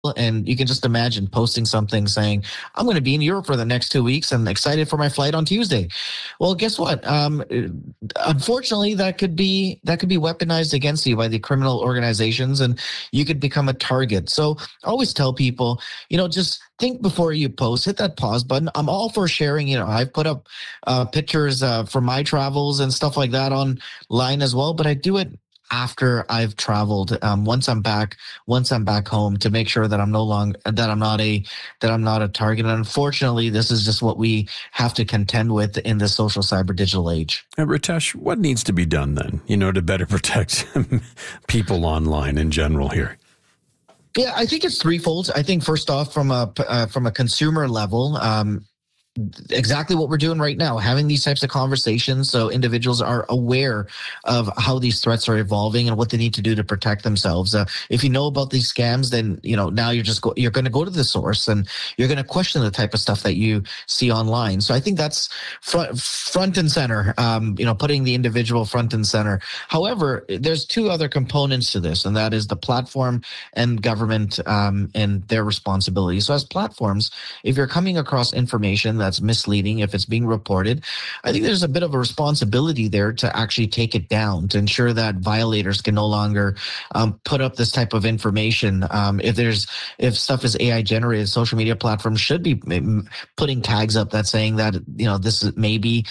And you can just imagine posting something saying, I'm going to be in Europe for the next 2 weeks and excited for my flight on Tuesday. Well, guess what? Unfortunately, that could be weaponized against you by the criminal organizations, and you could become a target. So I always tell people, just think before you post, hit that pause button. I'm all for sharing. I've put up pictures from my travels and stuff like that online as well, but I do it after I've traveled, once I'm back home, to make sure that I'm not a target. And unfortunately, this is just what we have to contend with in the social cyber digital age. Ritesh, what needs to be done then, to better protect people online in general here? Yeah, I think it's threefold. I think first off, from a consumer level, exactly what we're doing right now, having these types of conversations so individuals are aware of how these threats are evolving and what they need to do to protect themselves. If you know about these scams, then now you're going to go to the source and you're going to question the type of stuff that you see online. So I think that's front and center, putting the individual front and center. However, there's two other components to this, and that is the platform and government and their responsibility. So as platforms, if you're coming across information that's misleading, if it's being reported, I think there's a bit of a responsibility there to actually take it down, to ensure that violators can no longer put up this type of information. If stuff is AI generated, social media platforms should be putting tags up that's saying that this is maybe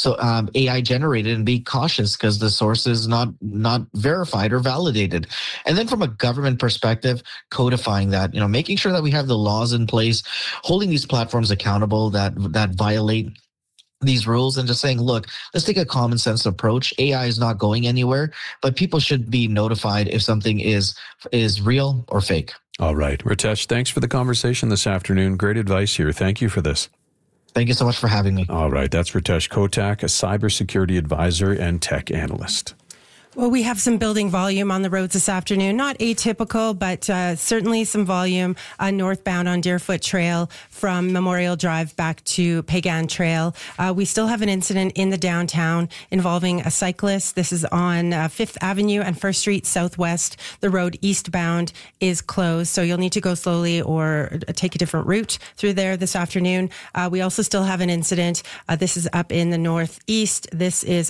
AI generated, and be cautious because the source is not verified or validated. And then from a government perspective, codifying that, making sure that we have the laws in place, holding these platforms accountable that violate these rules, and just saying, look, let's take a common sense approach. AI is not going anywhere, but people should be notified if something is real or fake. All right. Ritesh, thanks for the conversation this afternoon. Great advice here. Thank you for this. Thank you so much for having me. All right. That's Ritesh Kotak, a cybersecurity advisor and tech analyst. Well, we have some building volume on the roads this afternoon. Not atypical, but certainly some volume northbound on Deerfoot Trail from Memorial Drive back to Pagan Trail. We still have an incident in the downtown involving a cyclist. This is on 5th Avenue and 1st Street Southwest. The road eastbound is closed, so you'll need to go slowly or take a different route through there this afternoon. We also still have an incident. This is up in the northeast. This is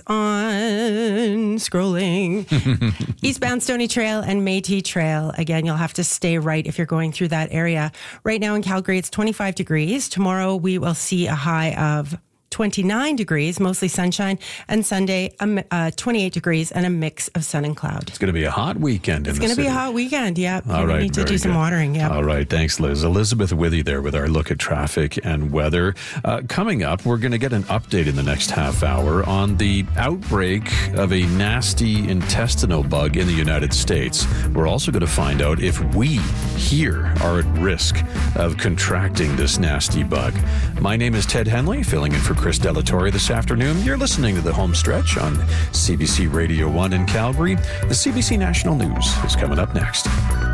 on scrolling. Eastbound Stony Trail and Métis Trail. Again, you'll have to stay right if you're going through that area. Right now in Calgary, it's 25 degrees. Tomorrow, we will see a high of 29 degrees, mostly sunshine, and Sunday, 28 degrees and a mix of sun and cloud. It's going to be a hot weekend. It's going to be a hot weekend, yeah. All right, need to do some watering, yeah. All right, thanks, Liz. Elizabeth with you there with our look at traffic and weather. Coming up, we're going to get an update in the next half hour on the outbreak of a nasty intestinal bug in the United States. We're also going to find out if we here are at risk of contracting this nasty bug. My name is Ted Henley, filling in for Chris Delatorre this afternoon. You're listening to The Home Stretch on CBC Radio 1 in Calgary. The CBC National News is coming up next.